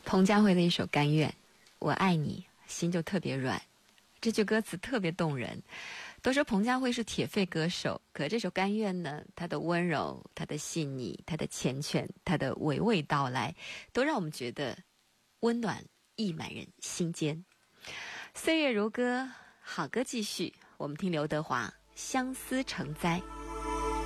彭佳慧的一首《甘愿》，我爱你，心就特别软。这句歌词特别动人。都说彭佳慧是铁肺歌手，可这首《甘愿》呢，她的温柔，她的细腻，她的缱绻，她的娓娓道来，都让我们觉得温暖溢满人心间。岁月如歌，好歌继续，我们听刘德华《相思成灾》。